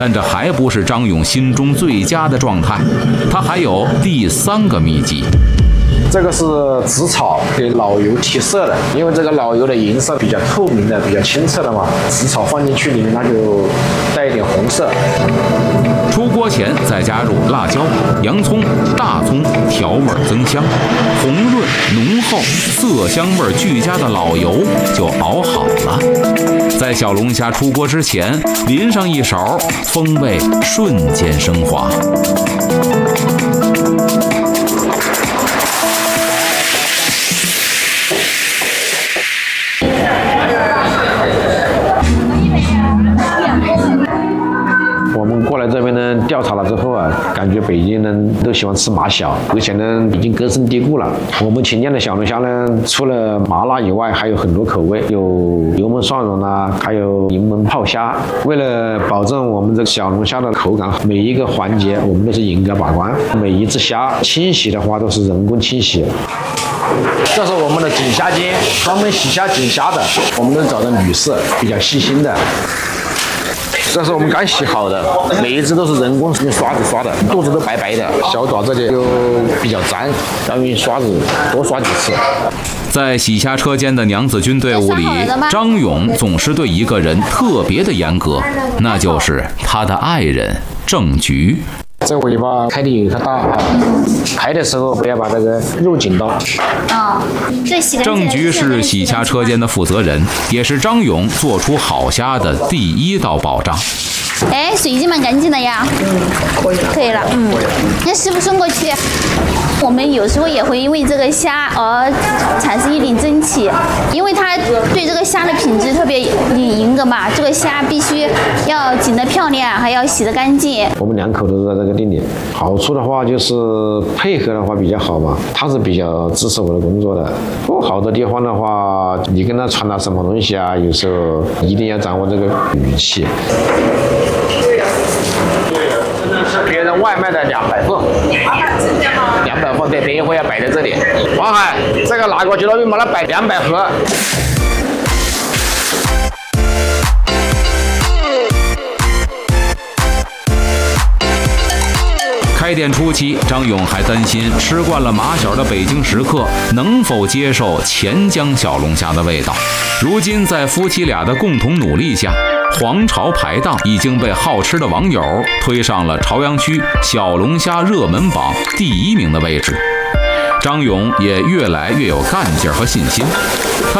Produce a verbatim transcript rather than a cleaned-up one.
但这还不是张勇心中最佳的状态，他还有第三个秘籍。 这个是紫草给老油提色的，因为这个老油的颜色比较透明的、比较清澈的嘛，紫草放进去里面它就带一点红色。 出锅前再加入辣椒、洋葱、大葱，调味增香，红润浓厚、色香味俱佳的老油就熬好了。在小龙虾出锅之前淋上一勺，风味瞬间升华。 我们过来这边呢，调查了之后啊，感觉北京人都喜欢吃麻小，而且呢已经根深蒂固了。我们秦酱的小龙虾呢，除了麻辣以外，还有很多口味，有油焖蒜蓉啊，还有柠檬泡虾。为了保证我们这个小龙虾的口感，每一个环节我们都是严格把关。每一只虾清洗的话都是人工清洗。这是我们的锦虾间，专门洗虾锦虾的，我们都找的女士，比较细心的。这是我们刚洗好的，每一只都是人工用刷子刷的，肚子都白白的，小爪这里又比较脏，要用刷子多刷几次。 在洗虾车间的娘子军队伍里，张勇总是对一个人特别的严格，那就是他的爱人郑菊。 这尾巴开的有点大啊，开的时候不要把这个肉紧到。 啊，这洗干净。 郑菊是洗虾车间的负责人，也是张勇做出好虾的第一道保障。 哎，水已经蛮干净的呀。嗯，可以了。可以了，嗯。那师傅送过去。我们有时候也会因为这个虾而产生一点争气，因为它对这个虾的品质特别严格嘛，这个虾必须要紧得漂亮，还要洗得干净。 我们两口都在这个店里，好处的话就是配合的话比较好嘛，他是比较支持我的工作的。不好的地方的话，你跟他传达什么东西啊，有时候一定要掌握这个语气。别人外卖的两百份，两百份，对，等一会要摆在这里。王海，这个拿过去了，我们把它摆两百盒。 开店初期，张勇还担心吃惯了麻小的北京食客能否接受钱江小龙虾的味道。如今在夫妻俩的共同努力下，黄巢排档已经被好吃的网友推上了朝阳区小龙虾热门榜第一名的位置。张勇也越来越有干劲和信心，他